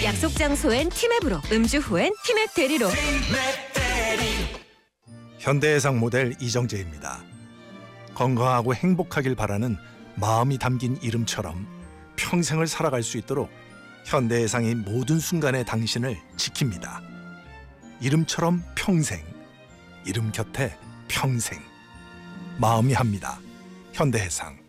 약속 장소엔 티맵으로, 음주 후엔 티맵 대리로. 현대해상 모델 이정재입니다. 건강하고 행복하길 바라는 마음이 담긴 이름처럼 평생을 살아갈 수 있도록 현대해상이 모든 순간에 당신을 지킵니다. 이름처럼 평생, 이름 곁에 평생. 마음이 합니다. 현대해상.